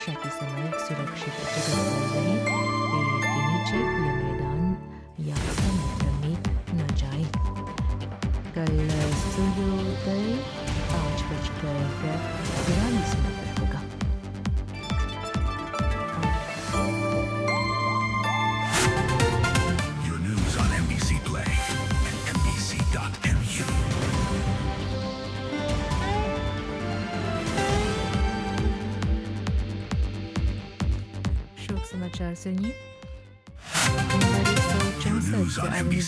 की सामयिक सुरक्षित जगह पर रहें, पेड़ के नीचे खुले मैदान या समुद्र में न जाएं। कल सूर्योदय 5:42 पर होगा। Your news on NBC Play and NBC.mu. शोक समाचार सुनिए। नंबर 164 एवेन्यू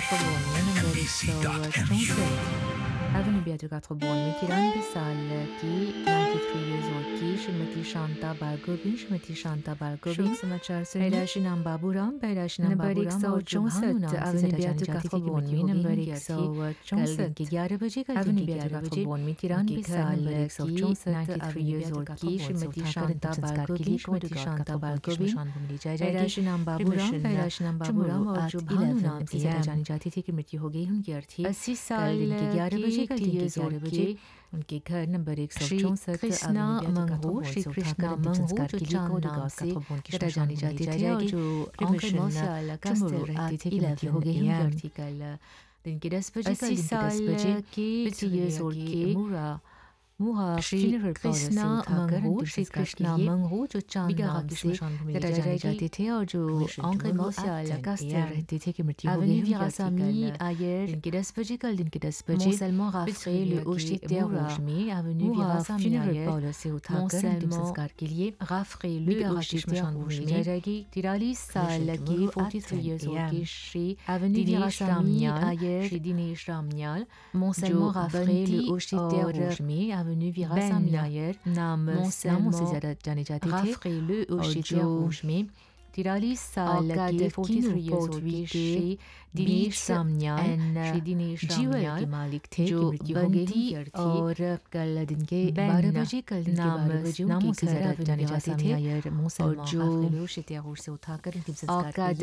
बेato 80 में 93 साल की 93 years old की श्रीमती शांता बालगोविंद शोक समाचार सुनिए। पैदाशी नाम बाबूराम नंबर 164 एवेन्यू बेato 80 में नंबर 164 के 11 बजे एवेन्यू बेato 80 में 93 साल की 93 years old की श्रीमती शांता बालगोविंद पैदाशी नाम बाबूराम और जो भानु नाम से जानी जाती थी की मृत्यु हो गई। उनकी अर्थी 80 साल के 11 बजे उनके घर नंबर 164 कृष्णा मंगू श्री कृष्णा मंगू जो चांद नाम से जानी जाती थी और जो अंकल मौसाला का रहती थी की मृत्यु हो गई। उनकी अर्थी कल दिन के 10 बजे 80 साल के 50 years old के श्री कृष्णा मंगू जो चांद नाम से जानी जाते थे और जो अंकल मौसाला का रहते थे की मृत्यु हो गई। दिन के 10 बजे कल दिन के 10 बजे seulement Raphaël le Hochiter Rouge में avenue Virasamy से उठाकर अंतिम संस्कार के लिए Raphaël le Hochiter Rouge में जाएगी। 43 साल के 43 years old के Shri avenue Virasamy Shri Dinesh रामन्याल seulement Raphaël le Hochiter Rouge में avenue Virasamy नाम से ज़्यादा जाने जाते थे। Raphaël le Hochiter Rouge में 43 साल के 43 years old के श्री दिनेश रामन्याल के मालिक थे जो बंटी और कल दिन के 12 बजे नामों से ज़्यादा जाने जाते थे और जो से उठाकर अंतिम संस्कार के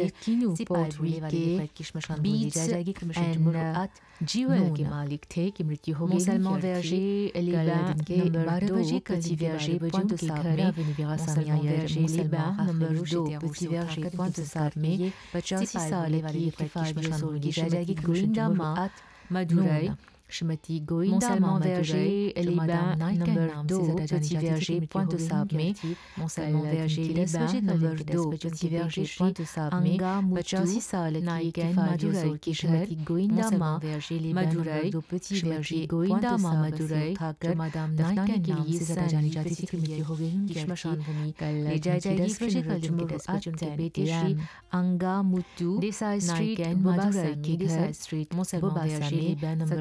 बीच जीवल के मालिक थे की मृत्यु हो गई। मुसलमान वर्जे कल दिन के 12 बजे कल वर्जे पॉइंट नंबर 2 पॉइंट में 85 साल की की जाएगी। गोविंदा माँ मधुरई श्रीमती गोविंदा माँ वर्जे नंबर 2 वर्जे पॉइंट में नंबर 2 में 85 साल की मधुरई की श्रीमती गोविंदा माँ मधुरई गोविंदा माँ मधुरई ठाकर मादाम नायकन के लिए सदा जानी जाती थी की मृत्यु हो गई। उनकी श्मशान भूमि कल ले जाई जाएगी। 10 बजे कल आज उनके बेटे श्री अंगा मुत्तू देसाई स्ट्रीट मधुरई के घर स्ट्रीट मुसलमान नंबर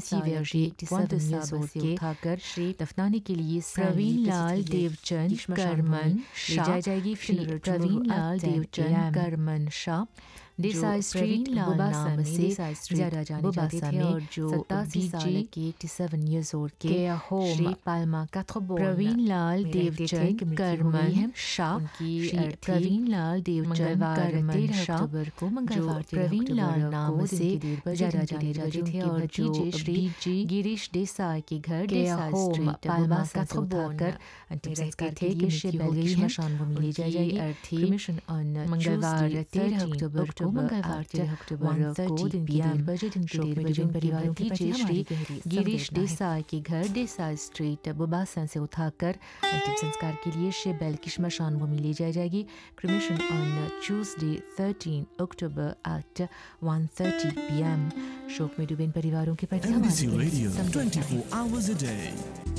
87 के उठाकर श्री दफनाने के लिए प्रवीण लाल देवचंद करमन शाह जाएगी। प्रवीण लाल देवचंद करमन शाह देसाई स्ट्रीट नाम से ज़्यादा जाने जाते थे और जो 87 साल के 87 years old के श्री पाल्मा प्रवीण लाल देवचंद करमन शाह की प्रवीण लाल देवचंद करमन शाह को मंगलवार प्रवीण लाल नाम से ज़्यादा जाने जाते थे और जो श्री गिरीश देसाई के घर देसाई स्ट्रीट पाल्मा उठाकर अंतिम संस्कार थे की श्मशान भूमि ले जाएगी। अर्थी मंगलवार 13 अक्टूबर को मंगलवार 13 अक्टूबर को दिन के 3 बजे परिवारों की श्री गिरीश देसाई के घर देसाई स्ट्रीट बुबासन से उठाकर अंतिम संस्कार के लिए शेबेल की श्मशान भूमि ले जाएगी। Cremation on Tuesday 13 October at 1:30 PM। शोक में डूबे परिवारों के प्रति NBC Radio 24 hours a day.